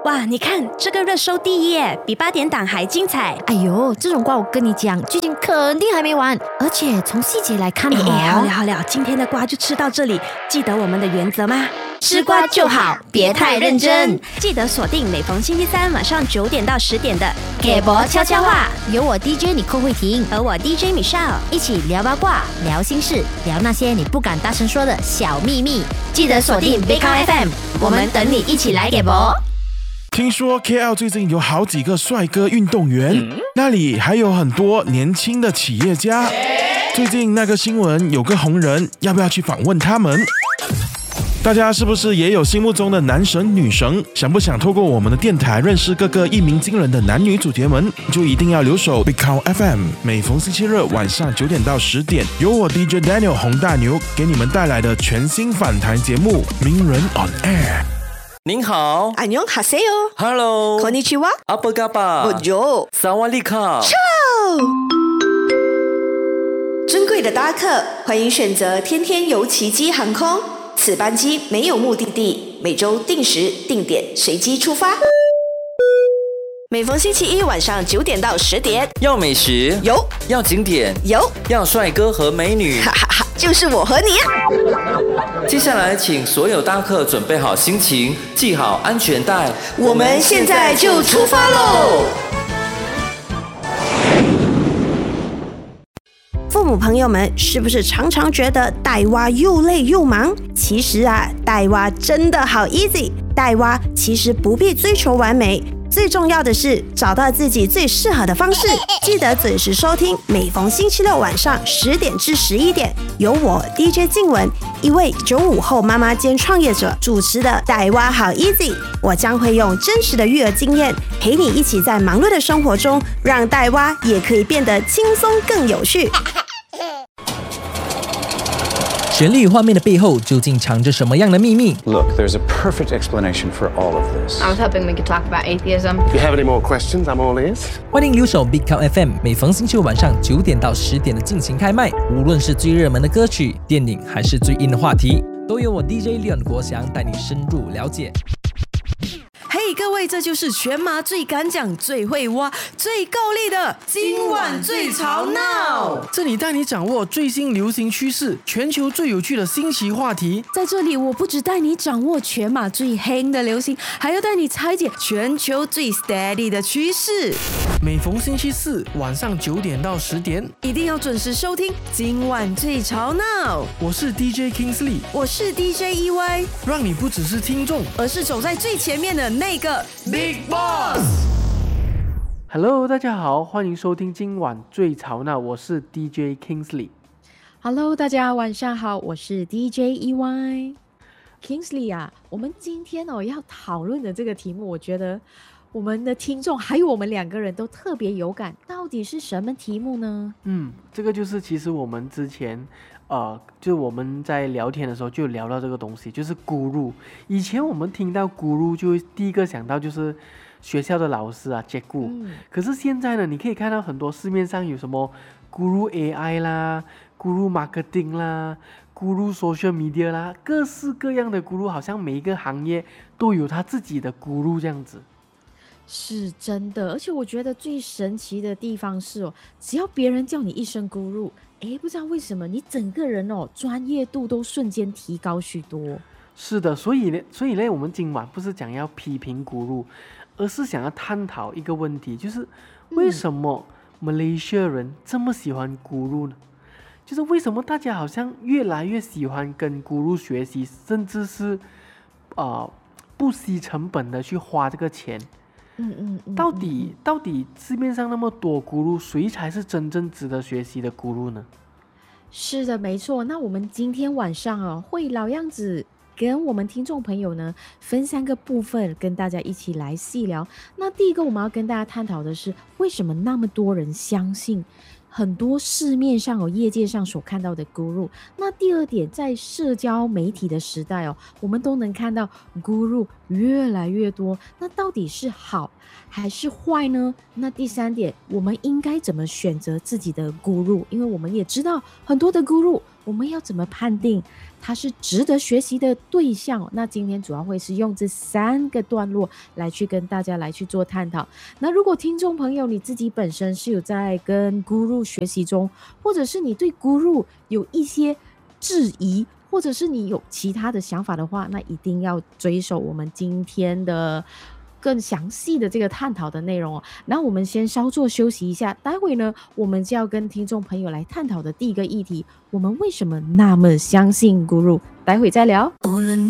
哇，你看这个热搜第一耶，比8点档还精彩。 哎呦，这种瓜我跟你讲，剧情肯定还没完，而且从细节来看好了，今天的瓜就吃到这里，记得我们的原则吗？ 吃瓜就好，别太认真。 记得锁定每逢星期三晚上9点到10点的给博悄悄话，有我 DJ 你寇慧婷和我 DJ Michelle 一起聊八卦、聊心事、聊那些你不敢大声说的小秘密。记得锁定 Big FM， 我们等你一起来给博。 听说 KL 最近有好几个帅哥运动员，那里还有很多年轻的企业家。最近那个新闻有个红人，要不要去访问他们？大家是不是也有心目中的男神女神？想不想透过我们的电台认识各个一鸣惊人的男女主角们？就一定要留守 Big FM， 每逢星期日晚上9点到10点，由我 DJ Daniel 洪大牛给你们带来的全新访谈节目《名人 on Air》。 您好， 안녕하세요. Hello， konnichiwa. apa kabar？ Bonjour. 萨瓦利卡。 尊贵的搭客，欢迎选择天天游奇迹航空。此班机没有目的地，每周定时定点随机出发。每逢星期一晚上9点到10点， 要美食有， 要景点有， 要帅哥和美女， 哈哈哈，就是我和你啊！ 接下来请所有搭客准备好心情，系好安全带， 我们现在就出发喽！父母朋友们是不是常常觉得带娃又累又忙？其实啊，带娃真的好 easy。带娃其实不必追求完美，最重要的是找到自己最适合的方式。记得准时收听，每逢星期六晚上10点至11点，由我 DJ 静雯，一位95后妈妈兼创业者主持的《带娃好 easy》，我将会用真实的育儿经验，陪你一起在忙碌的生活中，让带娃也可以变得轻松更有趣。 旋律与画面的背后究竟藏着什么样的秘密？ Look, there's a perfect explanation for all of this. I was hoping we could talk about atheism. If you have any more questions, I'm all ears. 欢迎留守 Big FM， 每逢星期六晚上9点到10点的尽情开麦。无论是最热门的歌曲、电影，还是最硬的话题，都由我 DJ Leon 国祥带你深入了解。 嘿，各位，这就是全马最敢讲、最会挖、最够力的今晚最吵闹。 这里带你掌握最新流行趋势，全球最有趣的新奇话题。 在这里，我不只带你掌握全马最黑的流行，还要带你拆解全球最 steady 的趋势。 每逢星期四晚上9点到10点， 一定要准时收听今晚最吵闹。 我是 DJ Kingsley， 我是 DJ EY， 让你不只是听众， 而是走在最前面的那个 Big Boss。Hello， 大家好，欢迎收听今晚最吵闹，我是 DJ Kingsley。Hello， 大家晚上好，我是 DJ EY。Kingsley 啊，我们今天要讨论的这个题目，我觉得我们的听众还有我们2个人都特别有感，到底是什么题目呢？ 这个就是其实我们之前就我们在聊天的时候就聊到这个东西，就是 Guru。以前我们听到 Guru 就第一个想到就是学校的老师啊，接顾。可是现在呢，你可以看到很多市面上有什么 Guru AI 啦、Guru Marketing 啦、Guru Social Media 啦，各式各样的 Guru， 好像每一个行业都有他自己的 Guru 这样子。 是真的，而且我觉得最神奇的地方是只要别人叫你一声 Guru， 不知道为什么你整个人专业度都瞬间提高许多。 是的，所以呢，我们今晚不是讲要批评 Guru， 而是想要探讨一个问题，就是为什么马来西亚人这么喜欢 Guru 呢？就是为什么大家好像越来越喜欢跟 Guru 学习，甚至是不惜成本的去花这个钱。到底市面上那么多 Guru， 谁才是真正值得学习的 Guru 呢？ 是的，没错。那我们今天晚上会老样子跟我们听众朋友呢分3个部分，跟大家一起来细聊。那第一个我们要跟大家探讨的是，为什么那么多人相信很多市面上业界上所看到的 Guru。 那第二点，在社交媒体的时代我们都能看到 Guru 越来越多，那到底是好还是坏呢？那第三点，我们应该怎么选择自己的 Guru？ 因为我们也知道很多的 Guru 我们要怎么判定他是值得学习的对象？那今天主要会是用这3个段落来去跟大家来去做探讨。那如果听众朋友你自己本身是有在跟 Guru 学习中，或者是你对 Guru 有一些质疑，或者是你有其他的想法的话，那一定要追守我们今天的更详细的这个探讨的内容哦。那我们先稍作休息一下，待会呢我们就要跟听众朋友来探讨的第一个议题，我们为什么那么相信 Guru， 待会再聊。 无论